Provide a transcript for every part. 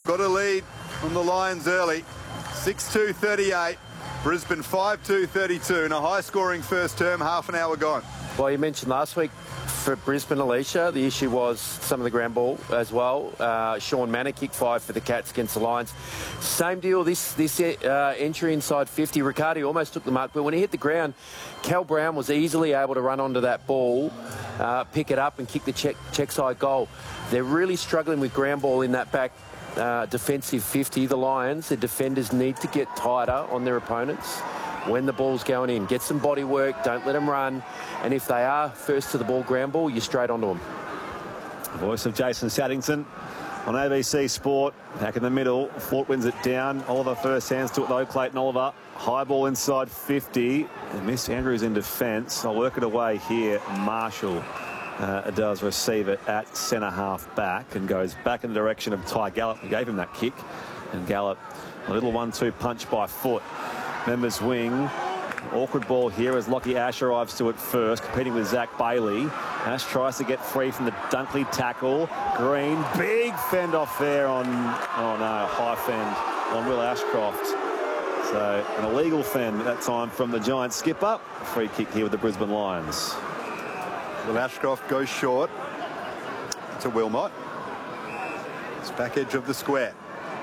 got a lead on the Lions early. 6-2-38. Brisbane 5-2-32 in a high-scoring first term, half an hour gone. Well, you mentioned last week for Brisbane, Alicia, the issue was some of the ground ball as well. Sean Manor kicked 5 for the Cats against the Lions. Same deal, this entry inside 50. Riccardi almost took the mark, but when he hit the ground, Cal Brown was easily able to run onto that ball, pick it up and kick the check side goal. They're really struggling with ground ball in that back defensive 50. The Lions, the defenders need to get tighter on their opponents when the ball's going in. Get some body work, don't let them run, and if they are first to the ball ground ball, you're straight onto them. Voice of Jason Saddington on ABC Sport. Back in the middle, Fort wins it down. Oliver first hands to it though, Clayton Oliver. High ball inside 50. And Miss Andrews in defence. I'll work it away here. Marshall does receive it at centre half back and goes back in the direction of Ty Gallup, who gave him that kick. And Gallup, a little 1-2 punch by foot. Members wing. Awkward ball here as Lockie Ash arrives to it first, competing with Zach Bailey. Ash tries to get free from the Dunkley tackle. Green, big fend off there on, oh no, high fend on Will Ashcroft. So an illegal fend at that time from the Giants skipper. Free kick here with the Brisbane Lions. Will Ashcroft goes short to Wilmot. It's back edge of the square.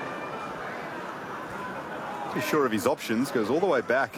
Too sure of his options, goes all the way back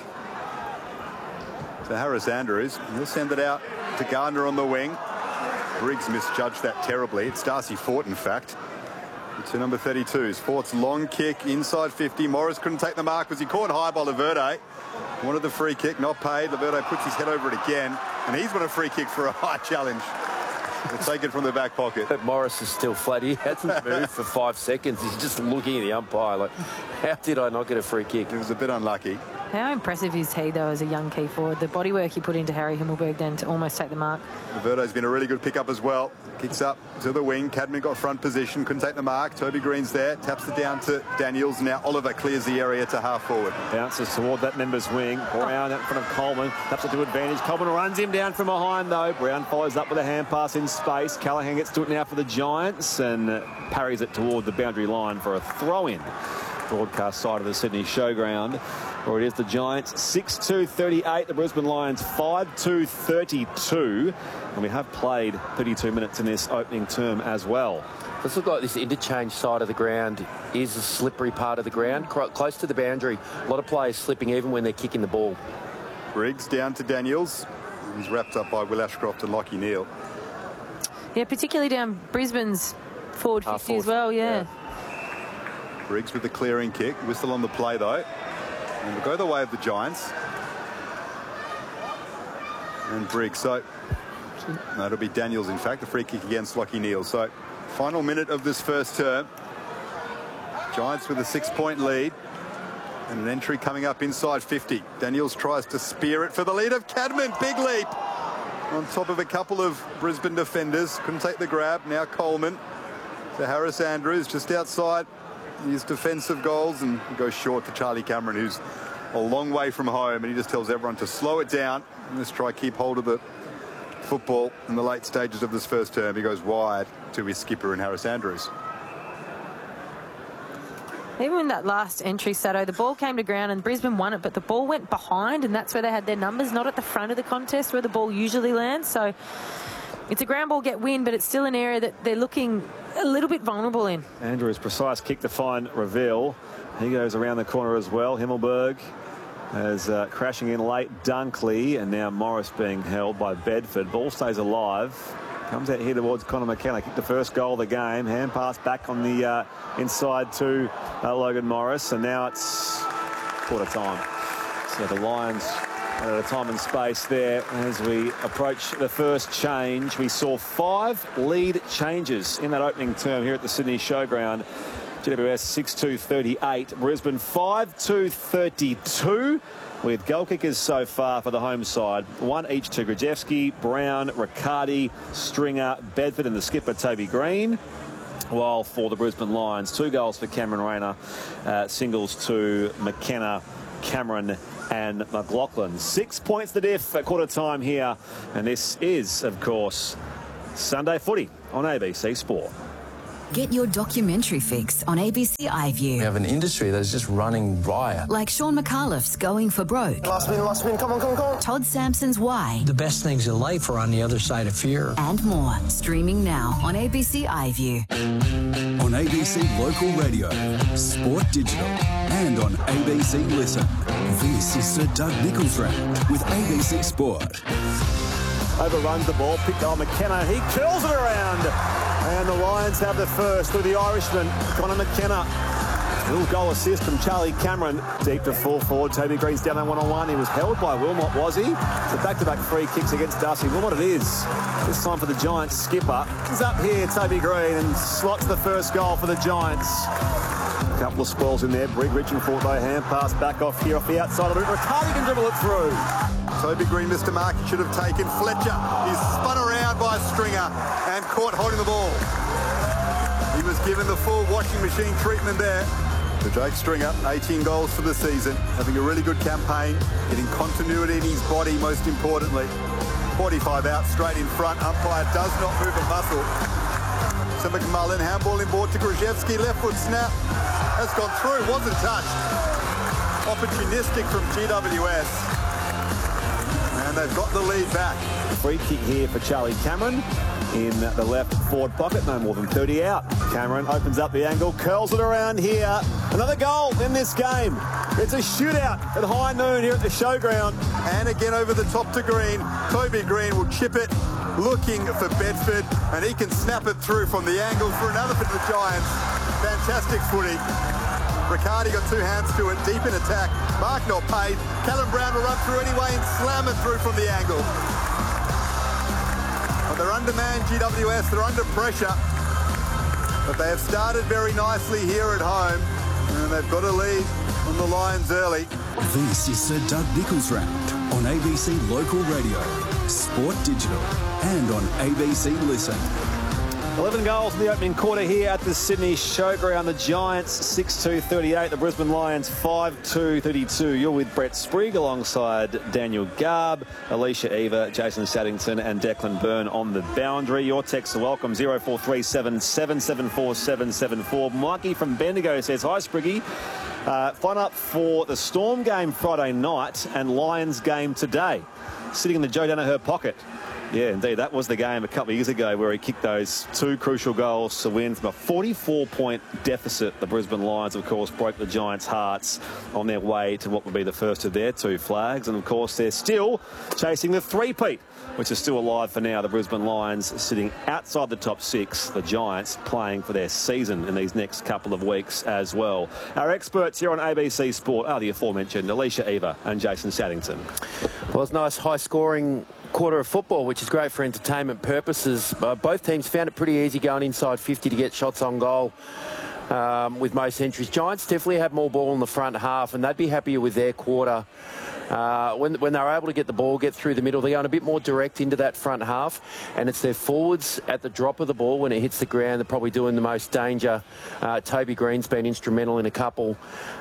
to Harris Andrews. He'll send it out to Gardner on the wing. Briggs misjudged that terribly. It's Darcy Fort, in fact. To number 32. Fort's long kick inside 50. Morris couldn't take the mark. Was he caught high by Laverde? Wanted the free kick, not paid. Laverde puts his head over it again, and he's won a free kick for a high challenge. We'll take it from the back pocket. But Morris is still flat. He hasn't moved for 5 seconds. He's just looking at the umpire like, how did I not get a free kick? It was a bit unlucky. How impressive is he, though, as a young key forward? The bodywork he put into Harry Himmelberg then to almost take the mark. Verdo's been a really good pickup as well. Kicks up to the wing. Cadman got front position, couldn't take the mark. Toby Green's there, taps it down to Daniels. Now Oliver clears the area to half forward. Bounces toward that members wing. Brown out in front of Coleman. Taps it to advantage. Coleman runs him down from behind, though. Brown follows up with a hand pass in space. Callaghan gets to it now for the Giants and parries it toward the boundary line for a throw-in. Broadcast side of the Sydney Showground. Or it is the Giants 6-2-38, the Brisbane Lions 5-2-32. And we have played 32 minutes in this opening term as well. Let's look like this interchange side of the ground is a slippery part of the ground, close to the boundary. A lot of players slipping even when they're kicking the ball. Briggs down to Daniels. He's wrapped up by Will Ashcroft and Lockie Neal. Yeah, particularly down Brisbane's forward 50 as well, yeah. Briggs with the clearing kick. Whistle on the play, though. And we'll go the way of the Giants. And Briggs. So, no, it'll be Daniels, in fact, the free kick against Lockie Neal. So, final minute of this first term. Giants with a 6-point lead. And an entry coming up inside 50. Daniels tries to spear it for the lead of Cadman. Big leap. On top of a couple of Brisbane defenders. Couldn't take the grab. Now Coleman to Harris Andrews just outside his defensive goals and goes short to Charlie Cameron, who's a long way from home, and he just tells everyone to slow it down and let's try keep hold of the football in the late stages of this first term. He goes wide to his skipper in Harris Andrews. Even in that last entry, Sato, the ball came to ground and Brisbane won it, but the ball went behind, and that's where they had their numbers, not at the front of the contest where the ball usually lands. So it's a ground ball get win, but it's still an area that they're looking a little bit vulnerable in. Andrews' precise kick to find Reveal. He goes around the corner as well. Himmelberg as crashing in late Dunkley, and now Morris being held by Bedford. Ball stays alive. Comes out here towards Connor McKenna. Kicked the first goal of the game. Hand pass back on the inside to Logan Morris, and now it's quarter time. So the Lions at a time and space there as we approach the first change. We saw 5 lead changes in that opening term here at the Sydney Showground. GWS 6-2-38, Brisbane 5-2-32, with goal kickers so far for the home side. 1 each to Grajewski, Brown, Riccardi, Stringer, Bedford and the skipper Toby Green. While for the Brisbane Lions, 2 goals for Cameron Rayner, singles to McKenna, Cameron and McLaughlin. 6 points the diff at quarter time here. And this is, of course, Sunday Footy on ABC Sport. Get your documentary fix on ABC iView. We have an industry that's just running riot. Like Sean McAuliffe's Going for Broke. Last win, come on. Todd Sampson's Why. The best things in life are on the other side of fear. And more. Streaming now on ABC iView. On ABC Local Radio, Sport Digital, and on ABC Listen. This is Sir Doug Nicholls Round with ABC Sport. Overruns the ball, picked on McKenna. He curls it around. And the Lions have the first through the Irishman, Connor McKenna. Little goal assist from Charlie Cameron. Deep to full forward. Toby Green's down there one-on-one. He was held by Wilmot, was he? So back-to-back free kicks against Darcy Wilmot it is. This time for the Giants skipper. He's up here, Toby Green, and slots the first goal for the Giants. A couple of spoils in there. Brig reaching for it, though. Hand pass back off here off the outside of it. Riccardi can dribble it through. Toby Green missed a mark he should have taken. Fletcher, he's spun around by Stringer and caught holding the ball. He was given the full washing machine treatment there. So Jake Stringer, 18 goals for the season, having a really good campaign, getting continuity in his body most importantly. 45 out, straight in front. Umpire does not move a muscle. So McMullen, handball inboard to Grzyzewski, left foot snap. Has gone through, wasn't touched. Opportunistic from GWS. And they've got the lead back. Free kick here for Charlie Cameron in the left forward pocket, no more than 30 out. Cameron opens up the angle, curls it around here. Another goal in this game. It's a shootout at high noon here at the showground. And again over the top to Green. Toby Green will chip it, looking for Bedford, and he can snap it through from the angle for another for the Giants. Fantastic footy. Riccardi got two hands to it, deep in attack. Mark not paid. Callum Brown will run through anyway and slam it through from the angle. Well, they're undermanned, GWS. They're under pressure. But they have started very nicely here at home. And they've got a lead on the Lions early. This is Sir Doug Nicholls Round on ABC Local Radio, Sport Digital, and on ABC Listen. 11 goals in the opening quarter here at the Sydney Showground. The Giants 6-2-38. The Brisbane Lions 5-2-32. You're with Brett Sprigg alongside Daniel Garb, Alicia Eva, Jason Saddington and Declan Byrne on the boundary. Your texts are welcome. 0437 774 774. Mikey from Bendigo says, hi Spriggy. Fun up for the Storm game Friday night and Lions game today. Sitting in the Joe Danaher pocket. Yeah, indeed. That was the game a couple of years ago where he kicked those two crucial goals to win from a 44-point deficit. The Brisbane Lions, of course, broke the Giants' hearts on their way to what would be the first of their two flags. And, of course, they're still chasing the three-peat, which is still alive for now. The Brisbane Lions sitting outside the top six. The Giants playing for their season in these next couple of weeks as well. Our experts here on ABC Sport are the aforementioned Alicia Eva and Jason Saddington. Well, it's nice high-scoring quarter of football, which is great for entertainment purposes. Both teams found it pretty easy going inside 50 to get shots on goal with most entries. Giants definitely had more ball in the front half, and they'd be happier with their quarter. When they're able to get the ball, get through the middle, they're going a bit more direct into that front half, and it's their forwards at the drop of the ball when it hits the ground. They're probably doing the most danger. Toby Green's been instrumental in a couple.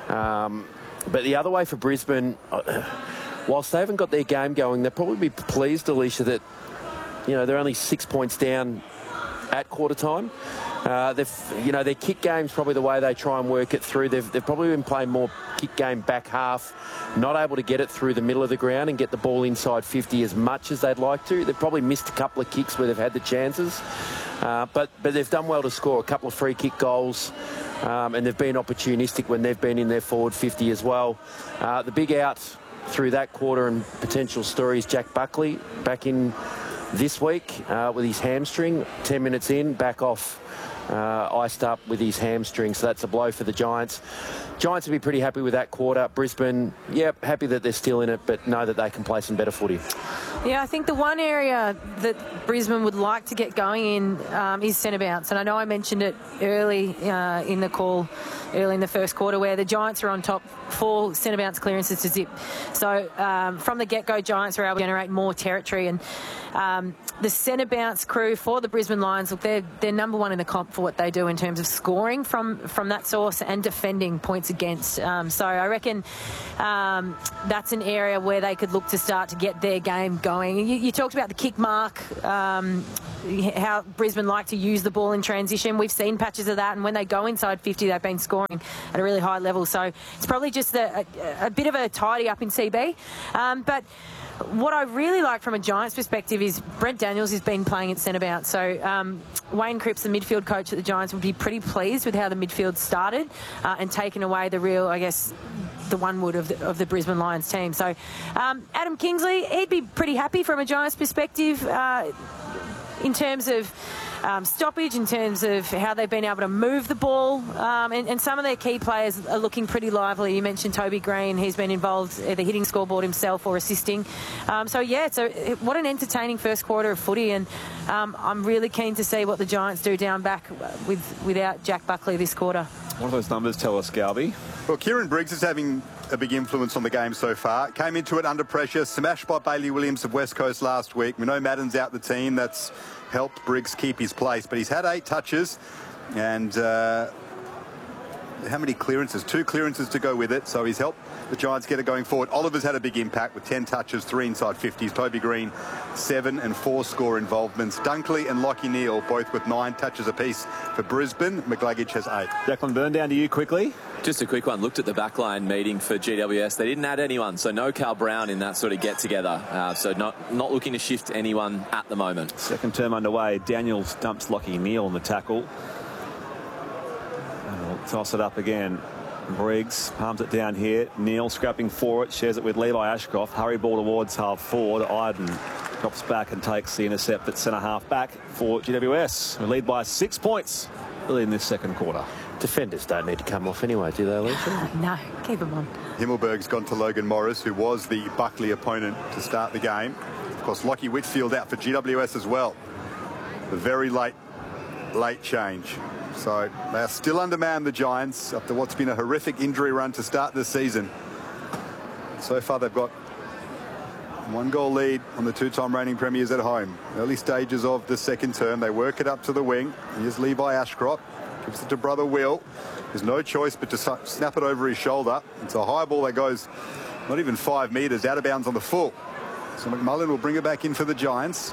But the other way for Brisbane, whilst they haven't got their game going, they'll probably be pleased, Alicia, that they're only 6 points down at quarter time. Their kick game's probably the way they try and work it through. They've probably been playing more kick game back half, not able to get it through the middle of the ground and get the ball inside 50 as much as they'd like to. They've probably missed a couple of kicks where they've had the chances, but they've done well to score a couple of free kick goals, and they've been opportunistic when they've been in their forward 50 as well. The big out through that quarter and potential stories, Jack Buckley back in this week with his hamstring. 10 minutes in, back off, iced up with his hamstring, so that's a blow for the Giants. Giants will be pretty happy with that quarter. Brisbane, happy that they're still in it, but know that they can play some better footy. Yeah, I think the one area that Brisbane would like to get going in is centre bounce. And I know I mentioned it early in the call, early in the first quarter, where the Giants are on top, 4 centre bounce clearances to zip. So from the get-go, Giants are able to generate more territory. And the centre bounce crew for the Brisbane Lions, look, they're number one in the comp for what they do in terms of scoring from that source and defending points against. So I reckon that's an area where they could look to start to get their game going. You talked about the kick mark, how Brisbane like to use the ball in transition. We've seen patches of that, and when they go inside 50, they've been scoring at a really high level. So it's probably just a bit of a tidy up in CB. But what I really like from a Giants perspective is Brent Daniels has been playing at centre bounce. So Wayne Cripps, the midfield coach at the Giants, would be pretty pleased with how the midfield started and taken away the real, I guess, the one wood of the Brisbane Lions team. So Adam Kingsley, he'd be pretty happy from a Giants perspective in terms of stoppage, in terms of how they've been able to move the ball, and some of their key players are looking pretty lively. You mentioned Toby Green. He's been involved either hitting scoreboard himself or assisting. So what an entertaining first quarter of footy, and I'm really keen to see what the Giants do down back without Jack Buckley this quarter. What do those numbers tell us, Galby? Well, Kieran Briggs is having a big influence on the game so far. Came into it under pressure, smashed by Bailey Williams of West Coast last week. We know Madden's out the team. That's helped Briggs keep his place, but he's had 8 touches and how many clearances? 2 clearances to go with it, so he's helped the Giants get it going forward. Oliver's had a big impact with 10 touches, 3 inside 50s. Toby Green, 7 and 4 score involvements. Dunkley and Lachie Neale both with 9 touches apiece for Brisbane. McGluggage has 8. Declan Byrne, down to you quickly. Just a quick one. Looked at the backline meeting for GWS. They didn't add anyone, so no Cal Brown in that sort of get-together. So not looking to shift anyone at the moment. Second term underway. Daniels dumps Lachie Neale on the tackle. And we'll toss it up again. Briggs palms it down here. Neale scrapping for it, shares it with Levi Ashcroft. Hurry ball towards half forward. Iden drops back and takes the intercept at centre half back for GWS. We lead by 6 points early in this second quarter. Defenders don't need to come off anyway, do they, Alicia? No, keep them on. Himmelberg's gone to Logan Morris, who was the Buckley opponent to start the game. Of course, Lockie Whitfield out for GWS as well. A very late change. So they are still undermanned, the Giants, after what's been a horrific injury run to start this season. So far, they've got 1 goal lead on the 2-time reigning premiers at home. Early stages of the second term, they work it up to the wing. Here's Levi Ashcroft. Gives it to brother Will. There's no choice but to snap it over his shoulder. It's a high ball that goes not even 5 metres, out of bounds on the full. So McMullen will bring it back in for the Giants.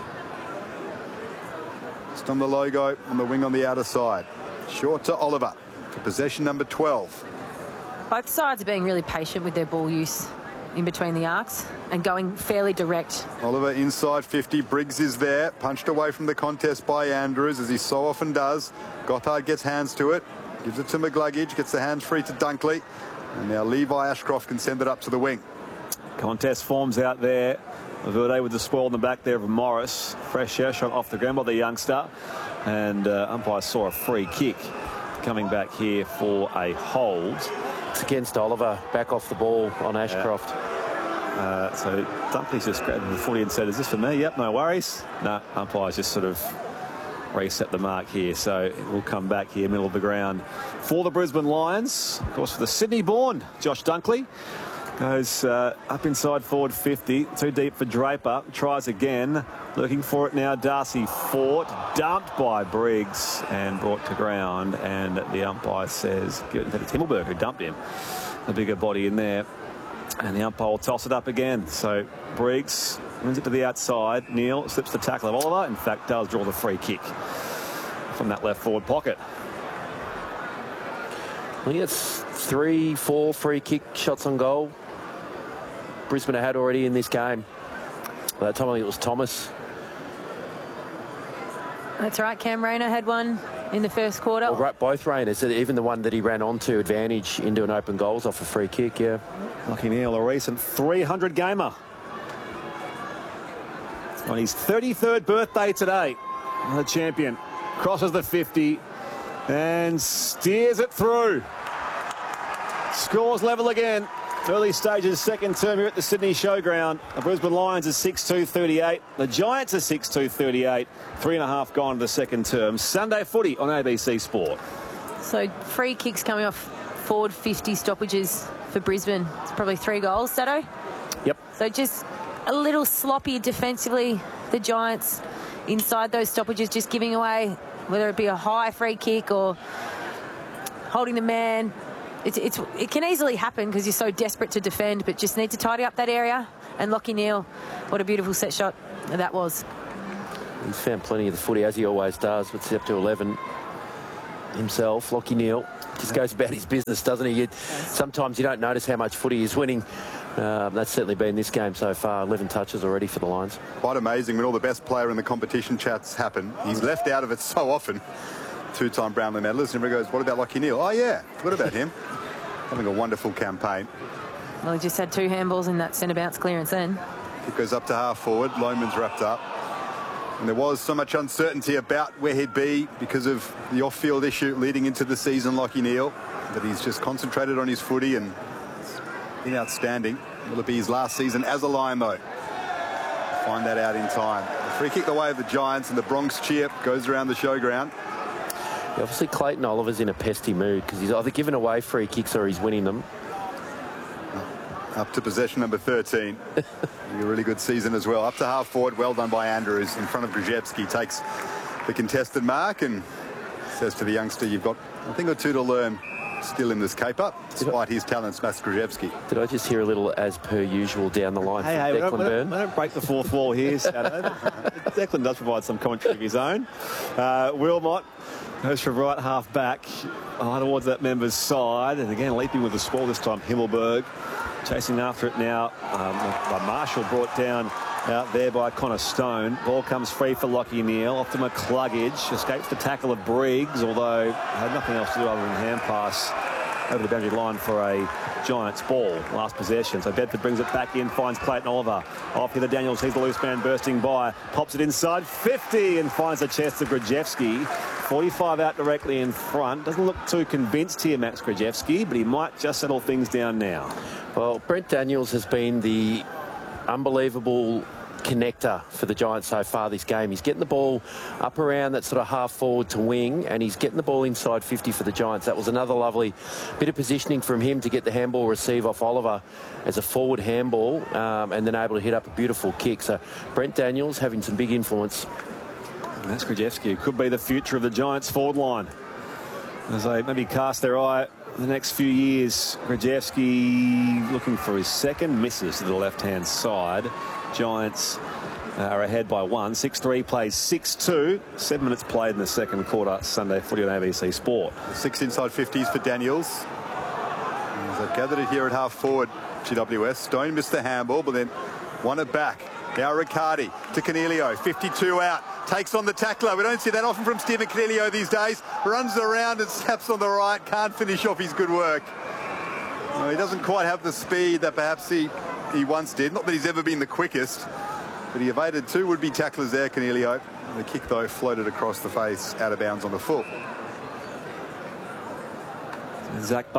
Just on the logo on the wing on the outer side. Short to Oliver for possession number 12. Both sides are being really patient with their ball use in between the arcs and going fairly direct. Oliver inside 50. Briggs is there. Punched away from the contest by Andrews, as he so often does. Gothard gets hands to it. Gives it to McGluggage. Gets the hands free to Dunkley. And now Levi Ashcroft can send it up to the wing. Contest forms out there. Verde with the spoil in the back there of Morris. Fresh air shot off the ground by the youngster. And umpire saw a free kick coming back here for a hold. It's against Oliver. Back off the ball on Ashcroft. So Dunkley's just grabbed the footy and said, "Is this for me?" "Yep, no worries." No, umpire's just sort of reset the mark here. So it will come back here, middle of the ground for the Brisbane Lions. Of course, for the Sydney-born Josh Dunkley. Goes up inside forward 50. Too deep for Draper. Tries again. Looking for it now. Darcy Fort. Dumped by Briggs and brought to ground. And the umpire says that it's Himmelberg who dumped him. The bigger body in there. And the umpire will toss it up again. So Briggs wins it to the outside. Neale slips the tackle of Oliver. In fact, does draw the free kick from that left forward pocket. I think it's 3-4 free kick shots on goal Brisbane had already in this game. By that time, I think it was Thomas. That's right. Cam Rayner had one in the first quarter. Well, both Rayners, even the one that he ran onto advantage into an open goals off a free kick, yeah. Lachie Neale, a recent 300 gamer. On his 33rd birthday today, the champion crosses the 50 and steers it through. Scores level again. Early stages, second term here at the Sydney Showground. The Brisbane Lions are 6-2-38. The Giants are 6-2-38. 3.5 gone to the second term. Sunday footy on ABC Sport. So free kicks coming off forward 50 stoppages for Brisbane. It's probably 3 goals, Sato? Yep. So just a little sloppy defensively. The Giants inside those stoppages, just giving away whether it be a high free kick or holding the man. It can easily happen because you're so desperate to defend, but just need to tidy up that area. And Lachie Neale, what a beautiful set shot that was. He's found plenty of the footy, as he always does, with up to 11 himself. Lachie Neale just goes about his business, doesn't he? Sometimes you don't notice how much footy he's winning. That's certainly been this game so far. 11 touches already for the Lions. Quite amazing when all the best player in the competition chats happen. He's left out of it so often. Two-time Brownlee medalist. And everybody goes, what about Lachie Neale? Oh, yeah, what about him? Having a wonderful campaign. Well, he just had 2 handballs in that centre bounce clearance then. It goes up to half forward. Loman's wrapped up. And there was so much uncertainty about where he'd be because of the off-field issue leading into the season, Lachie Neale. But he's just concentrated on his footy and it's been outstanding. Will it be his last season as a Lion, though? Find that out in time. The free kick the way of the Giants and the Bronx cheer goes around the showground. Yeah, obviously, Clayton Oliver's in a pesty mood because he's either giving away free kicks or he's winning them. Up to possession number 13. A really good season as well. Up to half forward. Well done by Andrews in front of Grzyebski. Takes the contested mark and says to the youngster, you've got a thing or two to learn still in this caper, despite his talents, Max Grzyebski. Did I just hear a little as per usual down the line from Declan Byrne? We don't break the fourth wall here, Shadow. Declan does provide some commentary of his own. Wilmot goes from right half back towards that member's side. And again, leaping with the squall this time, Himmelberg. Chasing after it now by Marshall, brought down out there by Connor Stone. Ball comes free for Lachie Neale. Off to McCluggage. Escapes the tackle of Briggs, although had nothing else to do other than hand pass over the boundary line for a Giants ball. Last possession. So Bedford brings it back in, finds Clayton Oliver. Off here to Daniels. He's the loose man bursting by. Pops it inside 50 and finds the chest of Grzyebski. 45 out directly in front. Doesn't look too convinced here, Max Grzyebski, but he might just settle things down now. Well, Brent Daniels has been the unbelievable connector for the Giants so far this game. He's getting the ball up around that sort of half forward to wing, and he's getting the ball inside 50 for the Giants. That was another lovely bit of positioning from him to get the handball receive off Oliver as a forward handball, and then able to hit up a beautiful kick. So Brent Daniels having some big influence. Max Grzyebski could be the future of the Giants forward line as they maybe cast their eye the next few years. Grzyebski looking for his second, misses to the left-hand side. Giants are ahead by 1. 6-3 plays 6-2. 7 minutes played in the second quarter. Sunday footy on ABC Sport. 6 inside 50s for Daniels. They've gathered it here at half forward. GWS. Stone missed the handball, but then won it back. Now Riccardi to Coniglio. 52 out. Takes on the tackler. We don't see that often from Stephen Coniglio these days. Runs around and snaps on the right. Can't finish off his good work. Well, he doesn't quite have the speed that perhaps he once did. Not that he's ever been the quickest, but he evaded 2 would-be tacklers there, Coniglio. The kick, though, floated across the face, out of bounds on the foot. Zach